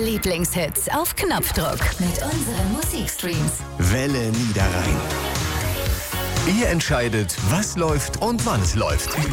Lieblingshits auf Knopfdruck mit unseren Musikstreams. Welle Niederrhein. Ihr entscheidet, was läuft und wann es läuft.